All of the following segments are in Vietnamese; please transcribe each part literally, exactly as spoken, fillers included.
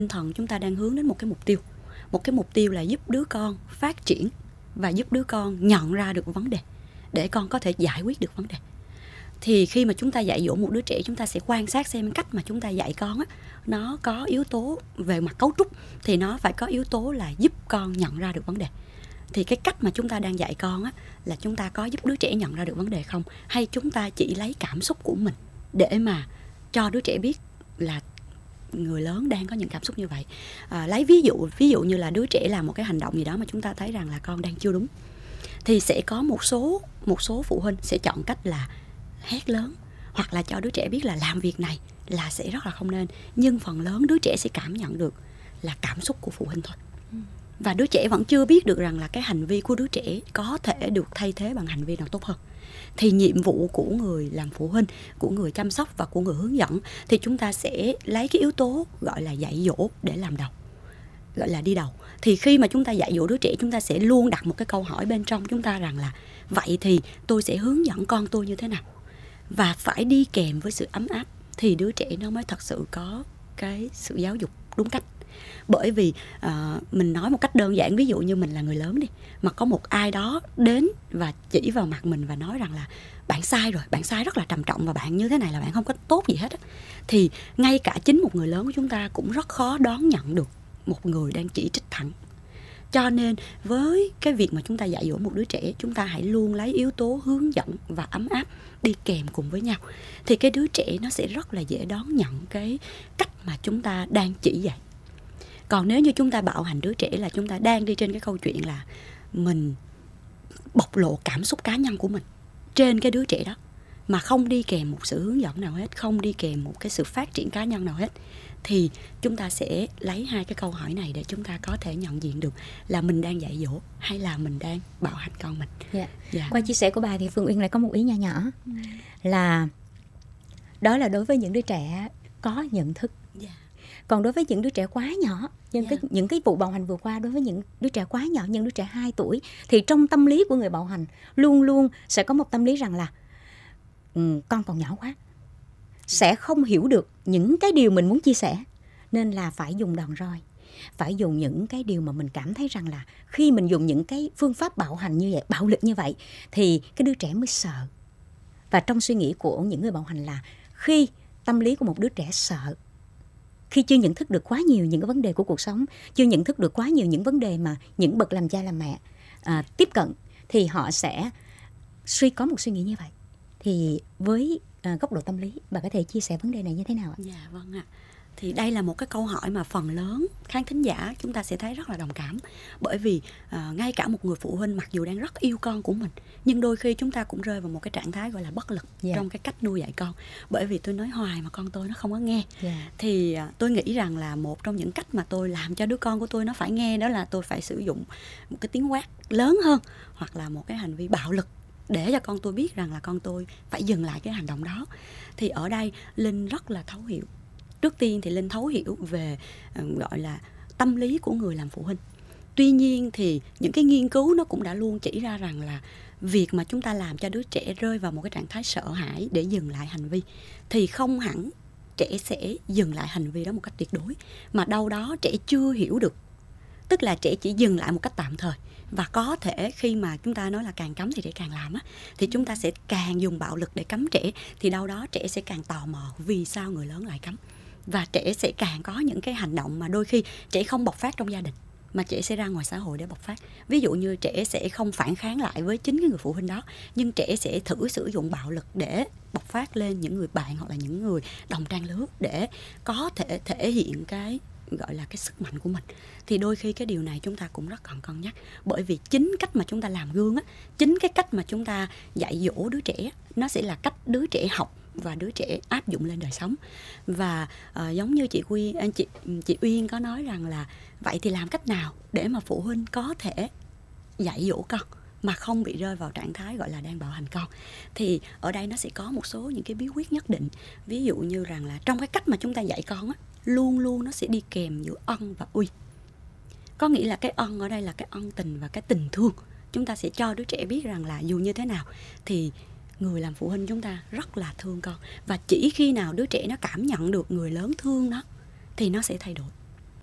tinh thần chúng ta đang hướng đến một cái mục tiêu. Một cái mục tiêu là giúp đứa con phát triển và giúp đứa con nhận ra được vấn đề để con có thể giải quyết được vấn đề. Thì khi mà chúng ta dạy dỗ một đứa trẻ, chúng ta sẽ quan sát xem cách mà chúng ta dạy con á, nó có yếu tố về mặt cấu trúc thì nó phải có yếu tố là giúp con nhận ra được vấn đề. Thì cái cách mà chúng ta đang dạy con á, là chúng ta có giúp đứa trẻ nhận ra được vấn đề không? Hay chúng ta chỉ lấy cảm xúc của mình để mà cho đứa trẻ biết là người lớn đang có những cảm xúc như vậy. À, lấy ví dụ ví dụ như là đứa trẻ làm một cái hành động gì đó mà chúng ta thấy rằng là con đang chưa đúng, thì sẽ có một số một số phụ huynh sẽ chọn cách là hét lớn hoặc là cho đứa trẻ biết là làm việc này là sẽ rất là không nên. Nhưng phần lớn đứa trẻ sẽ cảm nhận được là cảm xúc của phụ huynh thôi. Và đứa trẻ vẫn chưa biết được rằng là cái hành vi của đứa trẻ có thể được thay thế bằng hành vi nào tốt hơn. Thì nhiệm vụ của người làm phụ huynh, của người chăm sóc và của người hướng dẫn, thì chúng ta sẽ lấy cái yếu tố gọi là dạy dỗ để làm đầu, gọi là đi đầu. Thì khi mà chúng ta dạy dỗ đứa trẻ, chúng ta sẽ luôn đặt một cái câu hỏi bên trong chúng ta rằng là vậy thì tôi sẽ hướng dẫn con tôi như thế nào? Và phải đi kèm với sự ấm áp thì đứa trẻ nó mới thật sự có cái sự giáo dục đúng cách. Bởi vì uh, mình nói một cách đơn giản, ví dụ như mình là người lớn đi, mà có một ai đó đến và chỉ vào mặt mình và nói rằng là bạn sai rồi, bạn sai rất là trầm trọng và bạn như thế này là bạn không có tốt gì hết á, thì ngay cả chính một người lớn của chúng ta cũng rất khó đón nhận được một người đang chỉ trích thẳng. Cho nên với cái việc mà chúng ta dạy dỗ một đứa trẻ, chúng ta hãy luôn lấy yếu tố hướng dẫn và ấm áp đi kèm cùng với nhau. Thì cái đứa trẻ nó sẽ rất là dễ đón nhận cái cách mà chúng ta đang chỉ dạy. Còn nếu như chúng ta bạo hành đứa trẻ là chúng ta đang đi trên cái câu chuyện là mình bộc lộ cảm xúc cá nhân của mình trên cái đứa trẻ đó, mà không đi kèm một sự hướng dẫn nào hết, không đi kèm một cái sự phát triển cá nhân nào hết, thì chúng ta sẽ lấy hai cái câu hỏi này để chúng ta có thể nhận diện được là mình đang dạy dỗ hay là mình đang bạo hành con mình. Yeah. Yeah. Qua chia sẻ của bà thì Phương Uyên lại có một ý nhỏ nhỏ ừ. là đó là đối với những đứa trẻ có nhận thức. Yeah. Còn đối với những đứa trẻ quá nhỏ, những, yeah. cái, những cái vụ bạo hành vừa qua đối với những đứa trẻ quá nhỏ, những đứa trẻ hai tuổi, thì trong tâm lý của người bạo hành luôn luôn sẽ có một tâm lý rằng là um, con còn nhỏ quá, sẽ không hiểu được những cái điều mình muốn chia sẻ, nên là phải dùng đòn roi, phải dùng những cái điều mà mình cảm thấy rằng là khi mình dùng những cái phương pháp bạo hành như vậy, bạo lực như vậy, thì cái đứa trẻ mới sợ. Và trong suy nghĩ của những người bạo hành là khi tâm lý của một đứa trẻ sợ, khi chưa nhận thức được quá nhiều những cái vấn đề của cuộc sống, chưa nhận thức được quá nhiều những vấn đề mà những bậc làm cha làm mẹ à, tiếp cận, thì họ sẽ suy có một suy nghĩ như vậy. Thì với à, góc độ tâm lý, bà có thể chia sẻ vấn đề này như thế nào ạ? Dạ vâng ạ. Thì đây là một cái câu hỏi mà phần lớn khán thính giả chúng ta sẽ thấy rất là đồng cảm. Bởi vì uh, ngay cả một người phụ huynh mặc dù đang rất yêu con của mình, nhưng đôi khi chúng ta cũng rơi vào một cái trạng thái gọi là bất lực yeah. trong cái cách nuôi dạy con. Bởi vì tôi nói hoài mà con tôi nó không có nghe. Yeah. Thì uh, tôi nghĩ rằng là một trong những cách mà tôi làm cho đứa con của tôi nó phải nghe, đó là tôi phải sử dụng một cái tiếng quát lớn hơn, hoặc là một cái hành vi bạo lực để cho con tôi biết rằng là con tôi phải dừng lại cái hành động đó. Thì ở đây Linh rất là thấu hiểu. Trước tiên thì Linh thấu hiểu về uh, gọi là tâm lý của người làm phụ huynh. Tuy nhiên thì những cái nghiên cứu nó cũng đã luôn chỉ ra rằng là việc mà chúng ta làm cho đứa trẻ rơi vào một cái trạng thái sợ hãi để dừng lại hành vi, thì không hẳn trẻ sẽ dừng lại hành vi đó một cách tuyệt đối, mà đâu đó trẻ chưa hiểu được. Tức là trẻ chỉ dừng lại một cách tạm thời. Và có thể khi mà chúng ta nói là càng cấm thì trẻ càng làm á, thì chúng ta sẽ càng dùng bạo lực để cấm trẻ. Thì đâu đó trẻ sẽ càng tò mò vì sao người lớn lại cấm. Và trẻ sẽ càng có những cái hành động mà đôi khi trẻ không bộc phát trong gia đình, mà trẻ sẽ ra ngoài xã hội để bộc phát. Ví dụ như trẻ sẽ không phản kháng lại với chính cái người phụ huynh đó, nhưng trẻ sẽ thử sử dụng bạo lực để bộc phát lên những người bạn hoặc là những người đồng trang lứa, để có thể thể hiện cái gọi là cái sức mạnh của mình. Thì đôi khi cái điều này chúng ta cũng rất cần cân nhắc. Bởi vì chính cách mà chúng ta làm gương á, chính cái cách mà chúng ta dạy dỗ đứa trẻ, nó sẽ là cách đứa trẻ học và đứa trẻ áp dụng lên đời sống. Và uh, giống như chị Quyên, anh chị chị Uyên có nói rằng là vậy thì làm cách nào để mà phụ huynh có thể dạy dỗ con mà không bị rơi vào trạng thái gọi là đang bạo hành con. Thì ở đây nó sẽ có một số những cái bí quyết nhất định. Ví dụ như rằng là trong cái cách mà chúng ta dạy con á, luôn luôn nó sẽ đi kèm giữa ân và uy. Có nghĩa là cái ân ở đây là cái ân tình và cái tình thương. Chúng ta sẽ cho đứa trẻ biết rằng là dù như thế nào thì người làm phụ huynh chúng ta rất là thương con. Và chỉ khi nào đứa trẻ nó cảm nhận được người lớn thương nó thì nó sẽ thay đổi.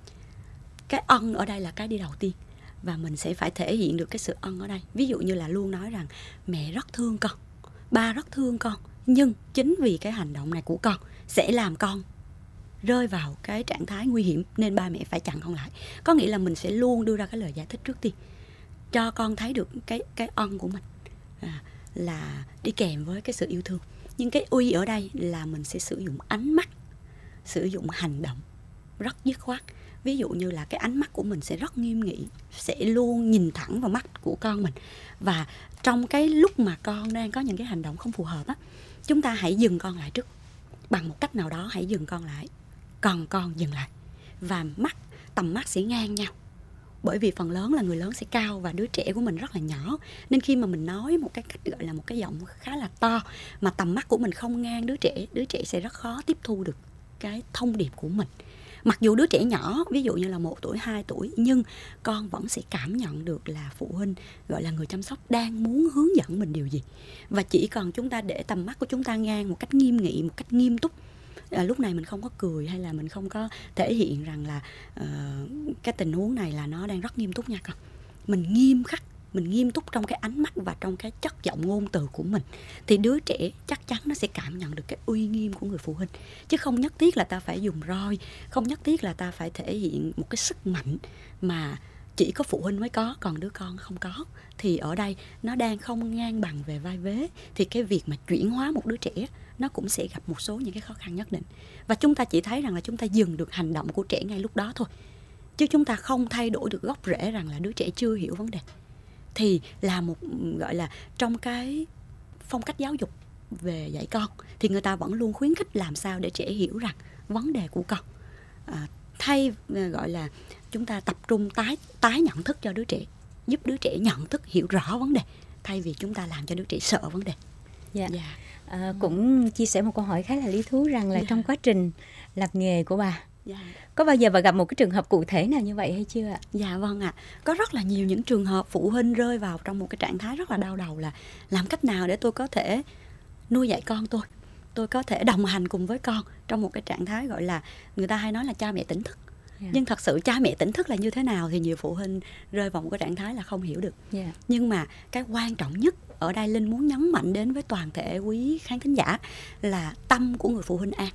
cái ân ở đây là cái đi đầu tiên, và mình sẽ phải thể hiện được cái sự ân ở đây. Ví dụ như là luôn nói rằng mẹ rất thương con, ba rất thương con, nhưng chính vì cái hành động này của con sẽ làm con rơi vào cái trạng thái nguy hiểm, nên ba mẹ phải chặn con lại. Có nghĩa là mình sẽ luôn đưa ra cái lời giải thích trước tiên, cho con thấy được cái cái ân của mình à, là đi kèm với cái sự yêu thương. Nhưng cái uy ở đây là mình sẽ sử dụng ánh mắt, sử dụng hành động rất dứt khoát. Ví dụ như là cái ánh mắt của mình sẽ rất nghiêm nghị, sẽ luôn nhìn thẳng vào mắt của con mình. Và trong cái lúc mà con đang có những cái hành động không phù hợp á, chúng ta hãy dừng con lại trước. Bằng một cách nào đó hãy dừng con lại, còn con dừng lại. Và mắt, tầm mắt sẽ ngang nhau. Bởi vì phần lớn là người lớn sẽ cao và đứa trẻ của mình rất là nhỏ, nên khi mà mình nói một cái cách gọi là một cái giọng khá là to mà tầm mắt của mình không ngang đứa trẻ, đứa trẻ sẽ rất khó tiếp thu được cái thông điệp của mình. Mặc dù đứa trẻ nhỏ, ví dụ như là một tuổi, hai tuổi, nhưng con vẫn sẽ cảm nhận được là phụ huynh, gọi là người chăm sóc, đang muốn hướng dẫn mình điều gì. Và chỉ cần chúng ta để tầm mắt của chúng ta ngang một cách nghiêm nghị, một cách nghiêm túc, à, lúc này mình không có cười hay là mình không có thể hiện rằng là uh, cái tình huống này là nó đang rất nghiêm túc nha con. Mình nghiêm khắc, mình nghiêm túc trong cái ánh mắt và trong cái chất giọng ngôn từ của mình, thì đứa trẻ chắc chắn nó sẽ cảm nhận được cái uy nghiêm của người phụ huynh. Chứ không nhất thiết là ta phải dùng roi, không nhất thiết là ta phải thể hiện một cái sức mạnh mà chỉ có phụ huynh mới có, còn đứa con không có. Thì ở đây nó đang không ngang bằng về vai vế, thì cái việc mà chuyển hóa một đứa trẻ nó cũng sẽ gặp một số những cái khó khăn nhất định. Và chúng ta chỉ thấy rằng là chúng ta dừng được hành động của trẻ ngay lúc đó thôi, chứ chúng ta không thay đổi được gốc rễ rằng là đứa trẻ chưa hiểu vấn đề. Thì là một gọi là trong cái phong cách giáo dục về dạy con thì người ta vẫn luôn khuyến khích làm sao để trẻ hiểu rằng vấn đề của con, à, thay gọi là chúng ta tập trung tái tái nhận thức cho đứa trẻ, giúp đứa trẻ nhận thức hiểu rõ vấn đề, thay vì chúng ta làm cho đứa trẻ sợ vấn đề. Dạ. Yeah. À, cũng chia sẻ một câu hỏi khá là lý thú rằng là yeah. trong quá trình làm nghề của bà, yeah. có bao giờ bà gặp một cái trường hợp cụ thể nào như vậy hay chưa ạ? Dạ vâng ạ. À. Có rất là nhiều những trường hợp phụ huynh rơi vào trong một cái trạng thái rất là đau đầu là làm cách nào để tôi có thể nuôi dạy con tôi, tôi có thể đồng hành cùng với con trong một cái trạng thái gọi là người ta hay nói là cha mẹ tỉnh thức. Yeah. Nhưng thật sự cha mẹ tỉnh thức là như thế nào thì nhiều phụ huynh rơi vào một cái trạng thái là không hiểu được. Yeah. Nhưng mà cái quan trọng nhất ở đây Linh muốn nhấn mạnh đến với toàn thể quý khán thính giả là tâm của người phụ huynh an,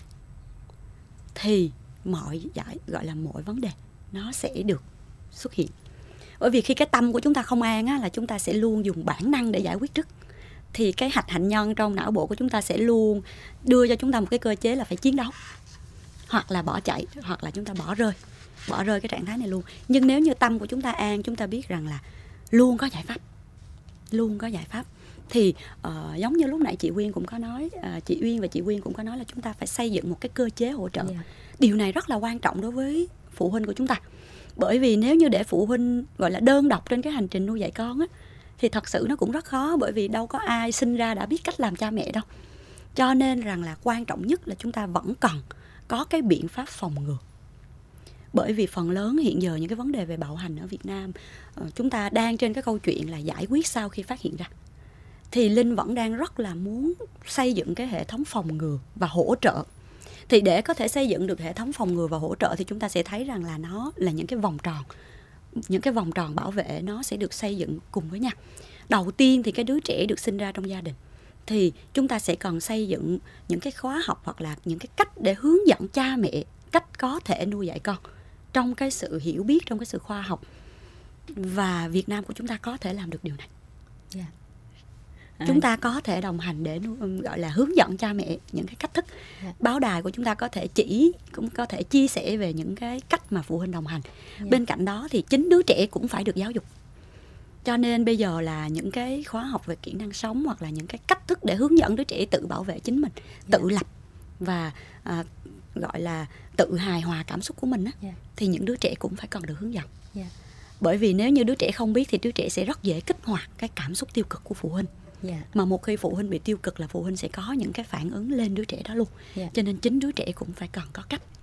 thì mọi giải gọi là mọi vấn đề nó sẽ được xuất hiện. Bởi vì khi cái tâm của chúng ta không an á, là chúng ta sẽ luôn dùng bản năng để giải quyết trước. Thì cái hạch hạnh nhân trong não bộ của chúng ta sẽ luôn đưa cho chúng ta một cái cơ chế là phải chiến đấu, hoặc là bỏ chạy, hoặc là chúng ta bỏ rơi bỏ rơi cái trạng thái này luôn. Nhưng nếu như tâm của chúng ta an, chúng ta biết rằng là luôn có giải pháp, luôn có giải pháp. Thì uh, giống như lúc nãy chị Uyên cũng có nói, uh, chị Uyên và chị Uyên cũng có nói là chúng ta phải xây dựng một cái cơ chế hỗ trợ. Yeah. Điều này rất là quan trọng đối với phụ huynh của chúng ta. Bởi vì nếu như để phụ huynh gọi là đơn độc trên cái hành trình nuôi dạy con á, thì thật sự nó cũng rất khó, bởi vì đâu có ai sinh ra đã biết cách làm cha mẹ đâu. Cho nên rằng là quan trọng nhất là chúng ta vẫn cần có cái biện pháp phòng ngừa. Bởi vì phần lớn hiện giờ những cái vấn đề về bạo hành ở Việt Nam, chúng ta đang trên cái câu chuyện là giải quyết sau khi phát hiện ra. Thì Linh vẫn đang rất là muốn xây dựng cái hệ thống phòng ngừa và hỗ trợ. Thì để có thể xây dựng được hệ thống phòng ngừa và hỗ trợ thì chúng ta sẽ thấy rằng là nó là những cái vòng tròn. Những cái vòng tròn bảo vệ nó sẽ được xây dựng cùng với nhau. Đầu tiên thì cái đứa trẻ được sinh ra trong gia đình, thì chúng ta sẽ cần xây dựng những cái khóa học hoặc là những cái cách để hướng dẫn cha mẹ cách có thể nuôi dạy con trong cái sự hiểu biết, trong cái sự khoa học. Và Việt Nam của chúng ta có thể làm được điều này. Yeah. À. Chúng ta có thể đồng hành để gọi là hướng dẫn cha mẹ những cái cách thức. Yeah. Báo đài của chúng ta có thể chỉ, cũng có thể chia sẻ về những cái cách mà phụ huynh đồng hành. Yeah. Bên cạnh đó thì chính đứa trẻ cũng phải được giáo dục. Cho nên bây giờ là những cái khóa học về kỹ năng sống hoặc là những cái cách thức để hướng dẫn đứa trẻ tự bảo vệ chính mình, yeah. tự lập và à, gọi là tự hài hòa cảm xúc của mình á, yeah. thì những đứa trẻ cũng phải cần được hướng dẫn. Yeah. Bởi vì nếu như đứa trẻ không biết thì đứa trẻ sẽ rất dễ kích hoạt cái cảm xúc tiêu cực của phụ huynh. Yeah. Mà một khi phụ huynh bị tiêu cực là phụ huynh sẽ có những cái phản ứng lên đứa trẻ đó luôn. Yeah. Cho nên chính đứa trẻ cũng phải cần có cách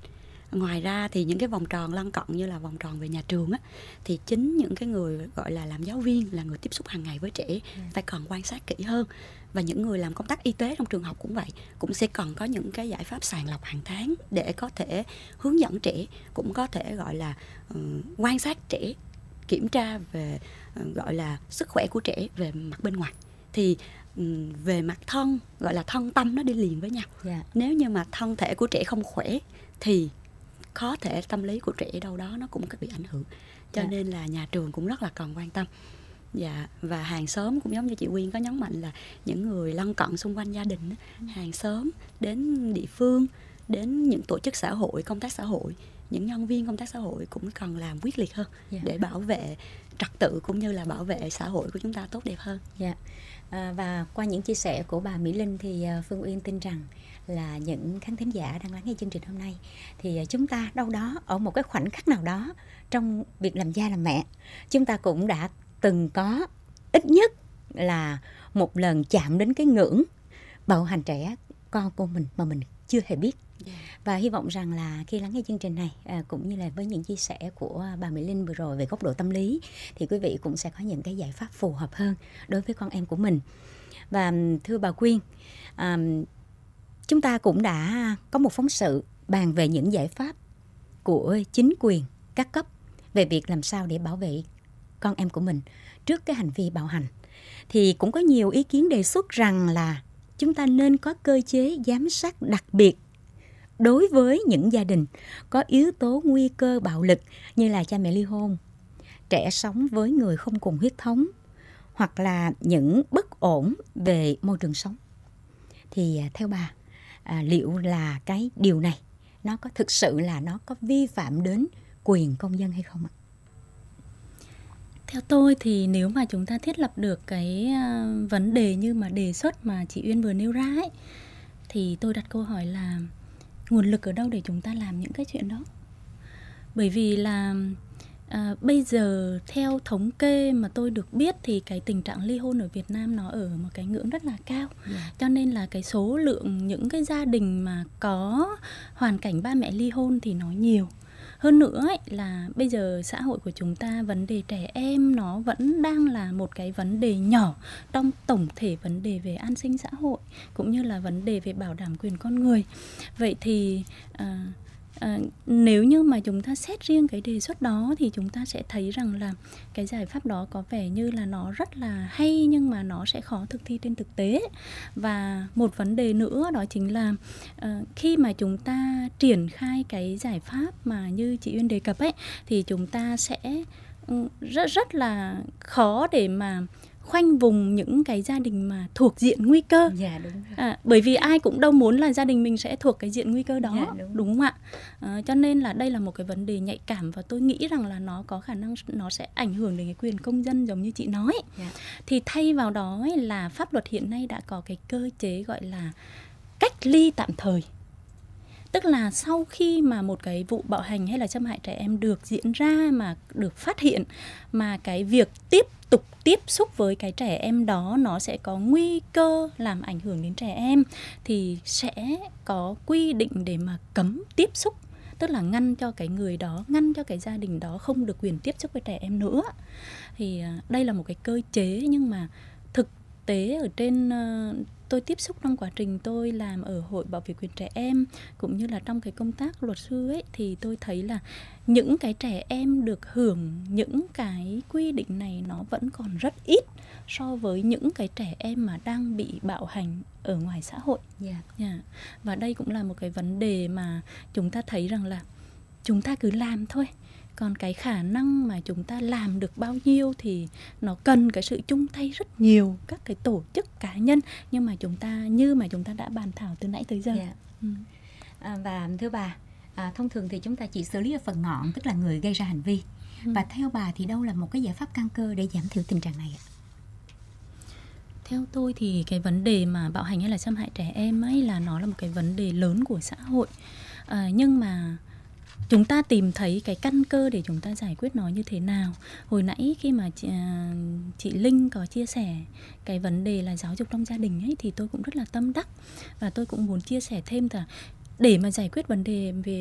Ngoài ra thì những cái vòng tròn lân cận như là vòng tròn về nhà trường á, thì chính những cái người gọi là làm giáo viên, là người tiếp xúc hàng ngày với trẻ, yeah. phải cần quan sát kỹ hơn. Và những người làm công tác y tế trong trường học cũng vậy, cũng sẽ cần có những cái giải pháp sàng lọc hàng tháng để có thể hướng dẫn trẻ, cũng có thể gọi là uh, quan sát trẻ, kiểm tra về uh, gọi là sức khỏe của trẻ về mặt bên ngoài. Thì um, về mặt thân, gọi là thân tâm nó đi liền với nhau, yeah. Nếu như mà thân thể của trẻ không khỏe thì có thể tâm lý của trẻ đâu đó nó cũng bị ảnh hưởng. Cho yeah. nên là nhà trường cũng rất là cần quan tâm. Dạ, và hàng xóm cũng giống như chị Quyên có nhấn mạnh là những người lân cận xung quanh gia đình, hàng xóm đến địa phương, đến những tổ chức xã hội, công tác xã hội, những nhân viên công tác xã hội cũng cần làm quyết liệt hơn, yeah. để bảo vệ trật tự cũng như là bảo vệ xã hội của chúng ta tốt đẹp hơn. Yeah. À, và qua những chia sẻ của bà Mỹ Linh thì Phương Uyên tin rằng là những khán thính giả đang lắng nghe chương trình hôm nay thì chúng ta đâu đó ở một cái khoảnh khắc nào đó trong việc làm cha làm mẹ, chúng ta cũng đã từng có ít nhất là một lần chạm đến cái ngưỡng bạo hành trẻ con của mình mà mình chưa hề biết. Yeah. Và hy vọng rằng là khi lắng nghe chương trình này à, cũng như là với những chia sẻ của bà Mỹ Linh vừa rồi về góc độ tâm lý thì quý vị cũng sẽ có những cái giải pháp phù hợp hơn đối với con em của mình. Và thưa bà Quyên, à, chúng ta cũng đã có một phóng sự bàn về những giải pháp của chính quyền các cấp về việc làm sao để bảo vệ con em của mình trước cái hành vi bạo hành. Thì cũng có nhiều ý kiến đề xuất rằng là chúng ta nên có cơ chế giám sát đặc biệt đối với những gia đình có yếu tố nguy cơ bạo lực như là cha mẹ ly hôn, trẻ sống với người không cùng huyết thống, hoặc là những bất ổn về môi trường sống. Thì theo bà, à, liệu là cái điều này nó có thực sự là nó có vi phạm đến quyền công dân hay không ạ? Theo tôi thì nếu mà chúng ta thiết lập được cái uh, vấn đề như mà đề xuất mà chị Uyên vừa nêu ra ấy, thì tôi đặt câu hỏi là nguồn lực ở đâu để chúng ta làm những cái chuyện đó. Bởi vì là uh, bây giờ theo thống kê mà tôi được biết thì cái tình trạng ly hôn ở Việt Nam nó ở một cái ngưỡng rất là cao. Yeah. Cho nên là cái số lượng những cái gia đình mà có hoàn cảnh ba mẹ ly hôn thì nó nhiều. Hơn nữa ấy, là bây giờ xã hội của chúng ta vấn đề trẻ em nó vẫn đang là một cái vấn đề nhỏ trong tổng thể vấn đề về an sinh xã hội cũng như là vấn đề về bảo đảm quyền con người. Vậy thì à, à, nếu như mà chúng ta xét riêng cái đề xuất đó thì chúng ta sẽ thấy rằng là cái giải pháp đó có vẻ như là nó rất là hay nhưng mà nó sẽ khó thực thi trên thực tế. Và một vấn đề nữa đó chính là uh, khi mà chúng ta triển khai cái giải pháp mà như chị Uyên đề cập ấy thì chúng ta sẽ rất rất là khó để mà khoanh vùng những cái gia đình mà thuộc diện nguy cơ. Dạ, đúng rồi. À, bởi vì ai cũng đâu muốn là gia đình mình sẽ thuộc cái diện nguy cơ đó. Dạ, đúng. đúng không ạ? À, cho nên là đây là một cái vấn đề nhạy cảm và tôi nghĩ rằng là nó có khả năng nó sẽ ảnh hưởng đến cái quyền công dân giống như chị nói. Dạ. Thì thay vào đó ấy, là pháp luật hiện nay đã có cái cơ chế gọi là cách ly tạm thời. Tức là sau khi mà một cái vụ bạo hành hay là xâm hại trẻ em được diễn ra mà được phát hiện mà cái việc tiếp tục tiếp xúc với cái trẻ em đó nó sẽ có nguy cơ làm ảnh hưởng đến trẻ em thì sẽ có quy định để mà cấm tiếp xúc. Tức là ngăn cho cái người đó, ngăn cho cái gia đình đó không được quyền tiếp xúc với trẻ em nữa. Thì đây là một cái cơ chế nhưng mà thực tế ở trên... Uh, tôi tiếp xúc trong quá trình tôi làm ở Hội Bảo vệ quyền trẻ em cũng như là trong cái công tác luật sư ấy thì tôi thấy là những cái trẻ em được hưởng những cái quy định này nó vẫn còn rất ít so với những cái trẻ em mà đang bị bạo hành ở ngoài xã hội. Yeah. Yeah. Và đây cũng là một cái vấn đề mà chúng ta thấy rằng là chúng ta cứ làm thôi. Còn cái khả năng mà chúng ta làm được bao nhiêu thì nó cần cái sự chung tay rất nhiều các cái tổ chức cá nhân nhưng mà chúng ta như mà chúng ta đã bàn thảo từ nãy tới giờ. Yeah. Ừ. À, và thưa bà, à, thông thường thì chúng ta chỉ xử lý ở phần ngọn, tức là người gây ra hành vi. Ừ. Và theo bà thì đâu là một cái giải pháp căn cơ để giảm thiểu tình trạng này ạ? Theo tôi thì cái vấn đề mà bạo hành hay là xâm hại trẻ em ấy là nó là một cái vấn đề lớn của xã hội. À, nhưng mà chúng ta tìm thấy cái căn cơ để chúng ta giải quyết nó như thế nào. Hồi nãy khi mà chị, chị Linh có chia sẻ cái vấn đề là giáo dục trong gia đình ấy thì tôi cũng rất là tâm đắc. Và tôi cũng muốn chia sẻ thêm là để mà giải quyết vấn đề về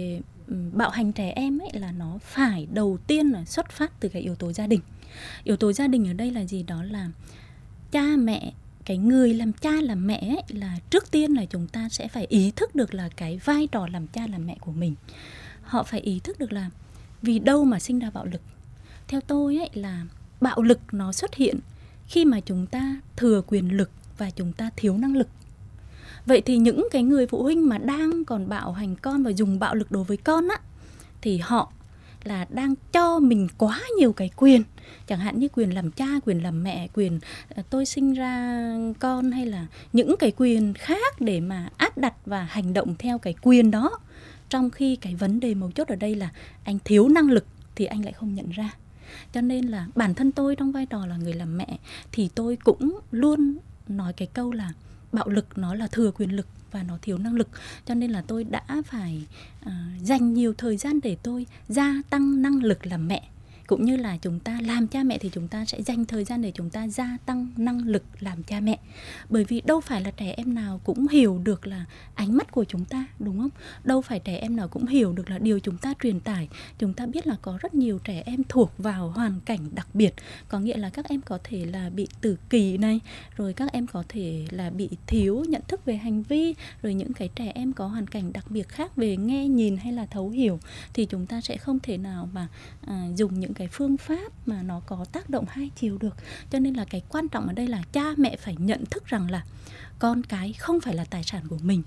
bạo hành trẻ em ấy là nó phải đầu tiên là xuất phát từ cái yếu tố gia đình. Yếu tố gia đình ở đây là gì? Đó là cha mẹ, cái người làm cha làm mẹ ấy, là trước tiên là chúng ta sẽ phải ý thức được là cái vai trò làm cha làm mẹ của mình. Họ phải ý thức được là vì đâu mà sinh ra bạo lực. Theo tôi ấy là bạo lực nó xuất hiện khi mà chúng ta thừa quyền lực và chúng ta thiếu năng lực. Vậy thì những cái người phụ huynh mà đang còn bạo hành con và dùng bạo lực đối với con á, thì họ là đang cho mình quá nhiều cái quyền. Chẳng hạn như quyền làm cha, quyền làm mẹ, quyền tôi sinh ra con, hay là những cái quyền khác để mà áp đặt và hành động theo cái quyền đó. Trong khi cái vấn đề mấu chốt ở đây là anh thiếu năng lực thì anh lại không nhận ra. Cho nên là bản thân tôi trong vai trò là người làm mẹ thì tôi cũng luôn nói cái câu là bạo lực nó là thừa quyền lực và nó thiếu năng lực. Cho nên là tôi đã phải uh, dành nhiều thời gian để tôi gia tăng năng lực làm mẹ. Cũng như là chúng ta làm cha mẹ thì chúng ta sẽ dành thời gian để chúng ta gia tăng năng lực làm cha mẹ. Bởi vì đâu phải là trẻ em nào cũng hiểu được là ánh mắt của chúng ta, đúng không? Đâu phải trẻ em nào cũng hiểu được là điều chúng ta truyền tải. Chúng ta biết là có rất nhiều trẻ em thuộc vào hoàn cảnh đặc biệt. Có nghĩa là các em có thể là bị tự kỷ này, rồi các em có thể là bị thiếu nhận thức về hành vi, rồi những cái trẻ em có hoàn cảnh đặc biệt khác về nghe, nhìn hay là thấu hiểu. Thì chúng ta sẽ không thể nào mà à, dùng những cái phương pháp mà nó có tác động hai chiều được. Cho nên là cái quan trọng ở đây là cha mẹ phải nhận thức rằng là con cái không phải là tài sản của mình.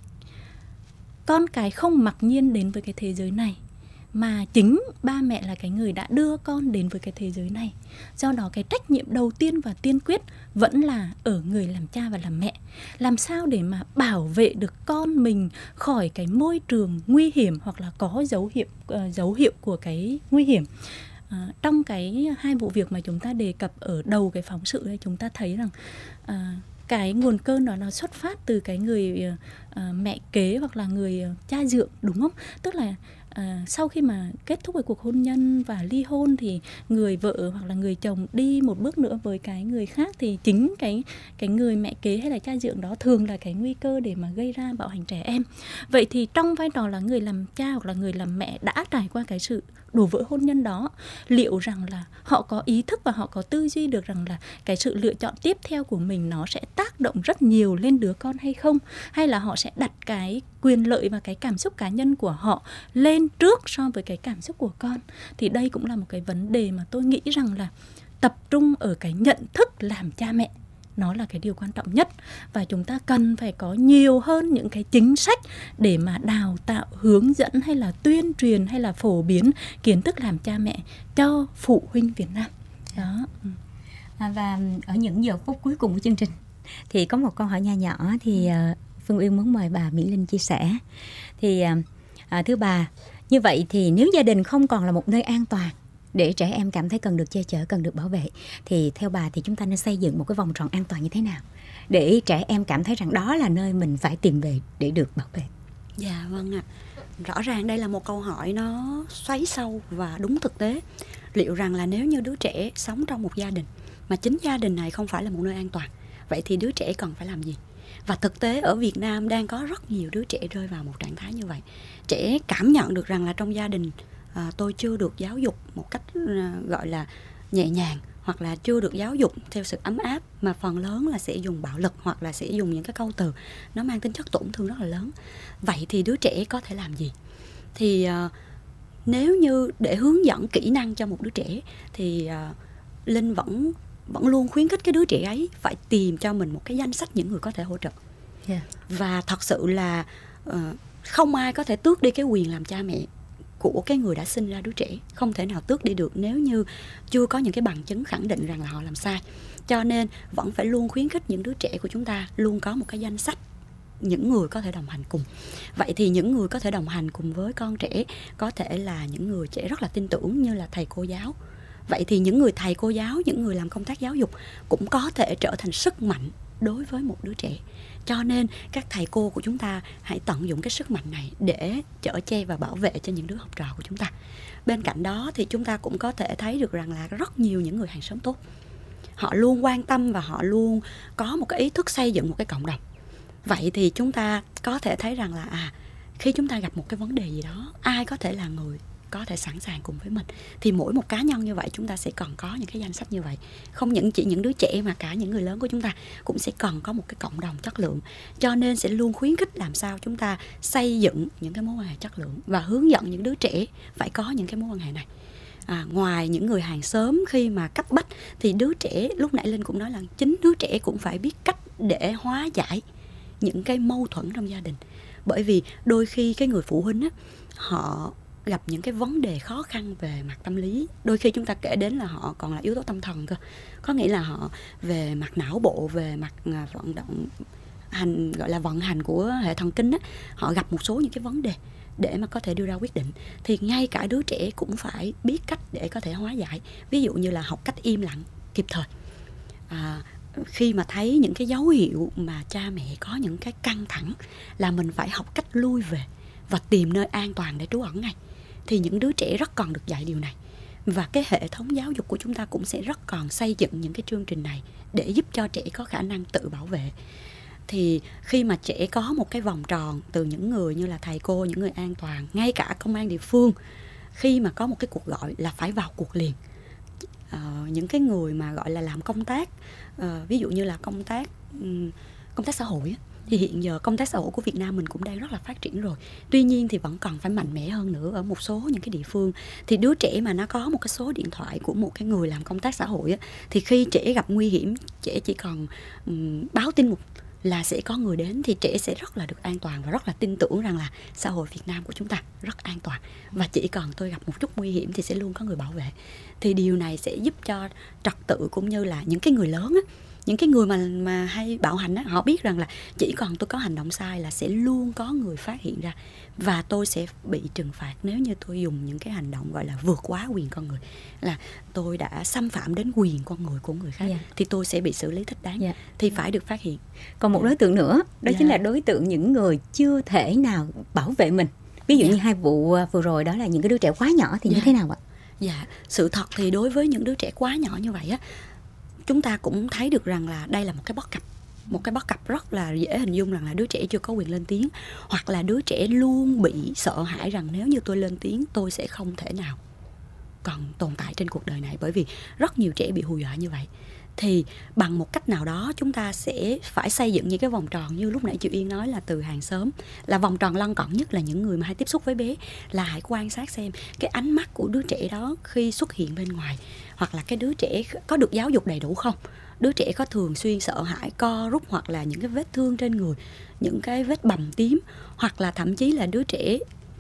Con cái không mặc nhiên đến với cái thế giới này, mà chính ba mẹ là cái người đã đưa con đến với cái thế giới này. Do đó cái trách nhiệm đầu tiên và tiên quyết vẫn là ở người làm cha và làm mẹ. Làm sao để mà bảo vệ được con mình khỏi cái môi trường nguy hiểm hoặc là có dấu hiệu, uh, dấu hiệu của cái nguy hiểm. À, trong cái hai vụ việc mà chúng ta đề cập ở đầu cái phóng sự đây, chúng ta thấy rằng à, cái nguồn cơn đó nó xuất phát từ cái người à, mẹ kế hoặc là người cha dượng, đúng không? Tức là à, sau khi mà kết thúc cái cuộc hôn nhân và ly hôn thì người vợ hoặc là người chồng đi một bước nữa với cái người khác, thì chính cái, cái người mẹ kế hay là cha dượng đó thường là cái nguy cơ để mà gây ra bạo hành trẻ em. Vậy thì trong vai trò là người làm cha hoặc là người làm mẹ đã trải qua cái sự đổ vỡ hôn nhân đó, liệu rằng là họ có ý thức và họ có tư duy được rằng là cái sự lựa chọn tiếp theo của mình nó sẽ tác động rất nhiều lên đứa con hay không? Hay là họ sẽ đặt cái quyền lợi và cái cảm xúc cá nhân của họ lên trước so với cái cảm xúc của con? Thì đây cũng là một cái vấn đề mà tôi nghĩ rằng là tập trung ở cái nhận thức làm cha mẹ, nó là cái điều quan trọng nhất. Và chúng ta cần phải có nhiều hơn những cái chính sách để mà đào tạo, hướng dẫn hay là tuyên truyền hay là phổ biến kiến thức làm cha mẹ cho phụ huynh Việt Nam. Đó. À, và ở những giờ phút cuối cùng của chương trình thì có một câu hỏi nho nhỏ thì uh, Phương Uyên muốn mời bà Mỹ Linh chia sẻ. Thì uh, thưa bà, như vậy thì nếu gia đình không còn là một nơi an toàn để trẻ em cảm thấy cần được che chở, cần được bảo vệ, thì theo bà thì chúng ta nên xây dựng một cái vòng tròn an toàn như thế nào để trẻ em cảm thấy rằng đó là nơi mình phải tìm về để được bảo vệ? Dạ vâng ạ. Rõ ràng đây là một câu hỏi nó xoáy sâu và đúng thực tế. Liệu rằng là nếu như đứa trẻ sống trong một gia đình mà chính gia đình này không phải là một nơi an toàn, vậy thì đứa trẻ cần phải làm gì? Và thực tế ở Việt Nam đang có rất nhiều đứa trẻ rơi vào một trạng thái như vậy. Trẻ cảm nhận được rằng là trong gia đình à, tôi chưa được giáo dục một cách à, gọi là nhẹ nhàng, hoặc là chưa được giáo dục theo sự ấm áp, mà phần lớn là sẽ dùng bạo lực hoặc là sẽ dùng những cái câu từ nó mang tính chất tổn thương rất là lớn. Vậy thì đứa trẻ có thể làm gì? Thì à, nếu như để hướng dẫn kỹ năng cho một đứa trẻ thì à, Linh vẫn vẫn luôn khuyến khích cái đứa trẻ ấy phải tìm cho mình một cái danh sách những người có thể hỗ trợ. Yeah. Và thật sự là uh, không ai có thể tước đi cái quyền làm cha mẹ của cái người đã sinh ra đứa trẻ. Không thể nào tước đi được nếu như chưa có những cái bằng chứng khẳng định rằng là họ làm sai. Cho nên vẫn phải luôn khuyến khích những đứa trẻ của chúng ta luôn có một cái danh sách những người có thể đồng hành cùng. Vậy thì những người có thể đồng hành cùng với con trẻ có thể là những người trẻ rất là tin tưởng như là thầy cô giáo. Vậy thì những người thầy cô giáo, những người làm công tác giáo dục cũng có thể trở thành sức mạnh đối với một đứa trẻ. Cho nên các thầy cô của chúng ta hãy tận dụng cái sức mạnh này để chở che và bảo vệ cho những đứa học trò của chúng ta. Bên cạnh đó thì chúng ta cũng có thể thấy được rằng là rất nhiều những người hàng xóm tốt, họ luôn quan tâm và họ luôn có một cái ý thức xây dựng một cái cộng đồng. Vậy thì chúng ta có thể thấy rằng là à, khi chúng ta gặp một cái vấn đề gì đó, ai có thể là người có thể sẵn sàng cùng với mình. Thì mỗi một cá nhân như vậy chúng ta sẽ cần có những cái danh sách như vậy. Không những chỉ những đứa trẻ mà cả những người lớn của chúng ta cũng sẽ cần có một cái cộng đồng chất lượng. Cho nên sẽ luôn khuyến khích làm sao chúng ta xây dựng những cái mối quan hệ chất lượng và hướng dẫn những đứa trẻ phải có những cái mối quan hệ này. À, ngoài những người hàng xóm khi mà cấp bách thì đứa trẻ, lúc nãy Linh cũng nói là chính đứa trẻ cũng phải biết cách để hóa giải những cái mâu thuẫn trong gia đình. Bởi vì đôi khi cái người phụ huynh á, họ gặp những cái vấn đề khó khăn về mặt tâm lý. Đôi khi chúng ta kể đến là họ còn là yếu tố tâm thần cơ. Có nghĩa là họ về mặt não bộ, về mặt vận động hành, gọi là vận hành của hệ thần kinh á, họ gặp một số những cái vấn đề để mà có thể đưa ra quyết định. Thì ngay cả đứa trẻ cũng phải biết cách để có thể hóa giải. Ví dụ như là học cách im lặng kịp thời. À, khi mà thấy những cái dấu hiệu mà cha mẹ có những cái căng thẳng là mình phải học cách lui về và tìm nơi an toàn để trú ẩn ngay. Thì những đứa trẻ rất cần được dạy điều này. Và cái hệ thống giáo dục của chúng ta cũng sẽ rất cần xây dựng những cái chương trình này để giúp cho trẻ có khả năng tự bảo vệ. Thì khi mà trẻ có một cái vòng tròn từ những người như là thầy cô, những người an toàn, ngay cả công an địa phương, khi mà có một cái cuộc gọi là phải vào cuộc liền. Uh, những cái người mà gọi là làm công tác, uh, ví dụ như là công tác um, công tác xã hội á, thì hiện giờ công tác xã hội của Việt Nam mình cũng đang rất là phát triển rồi. Tuy nhiên thì vẫn còn phải mạnh mẽ hơn nữa ở một số những cái địa phương. Thì đứa trẻ mà nó có một cái số điện thoại của một cái người làm công tác xã hội á, thì khi trẻ gặp nguy hiểm, trẻ chỉ cần um, báo tin một là sẽ có người đến, thì trẻ sẽ rất là được an toàn và rất là tin tưởng rằng là xã hội Việt Nam của chúng ta rất an toàn. Và chỉ cần tôi gặp một chút nguy hiểm thì sẽ luôn có người bảo vệ. Thì điều này sẽ giúp cho trật tự cũng như là những cái người lớn á, những cái người mà mà hay bạo hành á, họ biết rằng là chỉ cần tôi có hành động sai là sẽ luôn có người phát hiện ra và tôi sẽ bị trừng phạt nếu như tôi dùng những cái hành động gọi là vượt quá quyền con người, là tôi đã xâm phạm đến quyền con người của người khác, yeah. thì tôi sẽ bị xử lý thích đáng, yeah. thì phải được phát hiện. Còn một yeah. đối tượng nữa, đó yeah. chính là đối tượng những người chưa thể nào bảo vệ mình. Ví dụ yeah. như hai vụ vừa rồi đó là những cái đứa trẻ quá nhỏ thì yeah. như thế nào ạ? Dạ, sự thật thì đối với những đứa trẻ quá nhỏ như vậy á, chúng ta cũng thấy được rằng là đây là một cái bất cập. Một cái bất cập rất là dễ hình dung rằng là đứa trẻ chưa có quyền lên tiếng, hoặc là đứa trẻ luôn bị sợ hãi rằng nếu như tôi lên tiếng tôi sẽ không thể nào còn tồn tại trên cuộc đời này. Bởi vì rất nhiều trẻ bị hù dọa như vậy. Thì bằng một cách nào đó chúng ta sẽ phải xây dựng những cái vòng tròn như lúc nãy chị Yên nói, là từ hàng xóm, là vòng tròn lân cận nhất là những người mà hay tiếp xúc với bé, là hãy quan sát xem cái ánh mắt của đứa trẻ đó khi xuất hiện bên ngoài, hoặc là cái đứa trẻ có được giáo dục đầy đủ không. Đứa trẻ có thường xuyên sợ hãi, co rút, hoặc là những cái vết thương trên người, những cái vết bầm tím, hoặc là thậm chí là đứa trẻ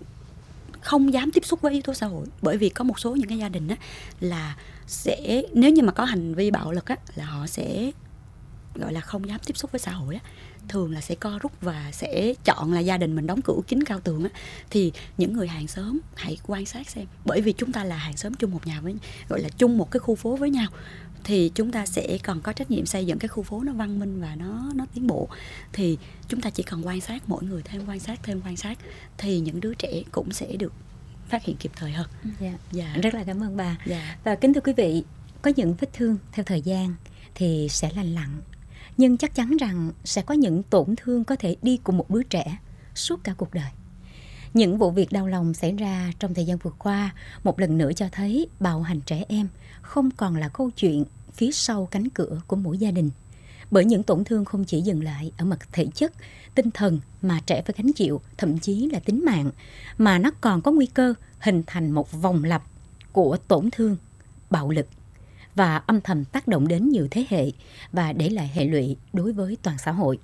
không dám tiếp xúc với yếu tố xã hội. Bởi vì có một số những cái gia đình á, là sẽ nếu như mà có hành vi bạo lực á, là họ sẽ gọi là không dám tiếp xúc với xã hội á, thường là sẽ co rút và sẽ chọn là gia đình mình đóng cửa kín cao tường á. Thì những người hàng xóm hãy quan sát xem, bởi vì chúng ta là hàng xóm chung một nhà với, gọi là chung một cái khu phố với nhau, thì chúng ta sẽ còn có trách nhiệm xây dựng cái khu phố nó văn minh và nó nó tiến bộ. Thì chúng ta chỉ cần quan sát, mỗi người thêm quan sát thêm quan sát, thì những đứa trẻ cũng sẽ được phát hiện kịp thời hơn. Dạ. Dạ. Rất là cảm ơn bà. Dạ. Và kính thưa quý vị, có những vết thương theo thời gian thì sẽ lành lặn, nhưng chắc chắn rằng sẽ có những tổn thương có thể đi cùng một đứa trẻ suốt cả cuộc đời. Những vụ việc đau lòng xảy ra trong thời gian vừa qua một lần nữa cho thấy bạo hành trẻ em không còn là câu chuyện phía sau cánh cửa của mỗi gia đình. Bởi những tổn thương không chỉ dừng lại ở mặt thể chất, tinh thần mà trẻ phải gánh chịu, thậm chí là tính mạng, mà nó còn có nguy cơ hình thành một vòng lặp của tổn thương, bạo lực và âm thầm tác động đến nhiều thế hệ và để lại hệ lụy đối với toàn xã hội.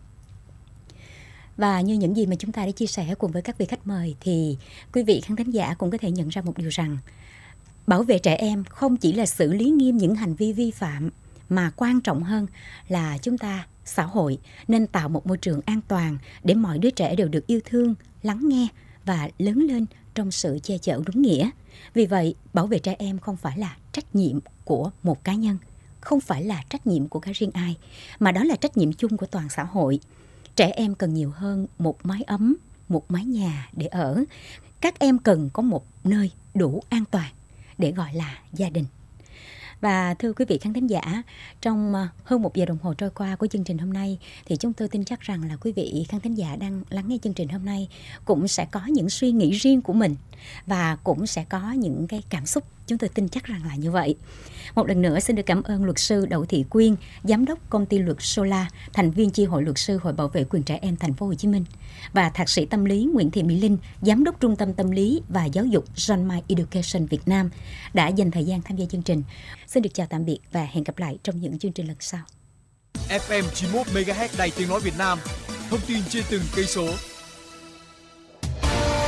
Và như những gì mà chúng ta đã chia sẻ cùng với các vị khách mời, thì quý vị khán thính giả cũng có thể nhận ra một điều rằng bảo vệ trẻ em không chỉ là xử lý nghiêm những hành vi vi phạm, mà quan trọng hơn là chúng ta, xã hội, nên tạo một môi trường an toàn để mọi đứa trẻ đều được yêu thương, lắng nghe và lớn lên trong sự che chở đúng nghĩa. Vì vậy, bảo vệ trẻ em không phải là trách nhiệm của một cá nhân, không phải là trách nhiệm của cá riêng ai, mà đó là trách nhiệm chung của toàn xã hội. Trẻ em cần nhiều hơn một mái ấm, một mái nhà để ở. Các em cần có một nơi đủ an toàn để gọi là gia đình. Và thưa quý vị khán thính giả, trong hơn một giờ đồng hồ trôi qua của chương trình hôm nay thì chúng tôi tin chắc rằng là quý vị khán thính giả đang lắng nghe chương trình hôm nay cũng sẽ có những suy nghĩ riêng của mình và cũng sẽ có những cái cảm xúc, chúng tôi tin chắc rằng là như vậy. Một lần nữa xin được cảm ơn luật sư Đậu Thị Quyên, giám đốc công ty luật Solar, thành viên chi hội luật sư Hội Bảo vệ quyền trẻ em Thành phố Hồ Chí Minh, và thạc sĩ tâm lý Nguyễn Thị Mỹ Linh, giám đốc Trung tâm Tâm lý và Giáo dục John Mai Education Việt Nam đã dành thời gian tham gia chương trình. Xin được chào tạm biệt và hẹn gặp lại trong những chương trình lần sau. ép em chín mươi mốt mê ga héc Đài Tiếng nói Việt Nam, thông tin trên từng cây số.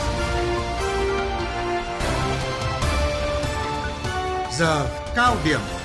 Giờ cao điểm.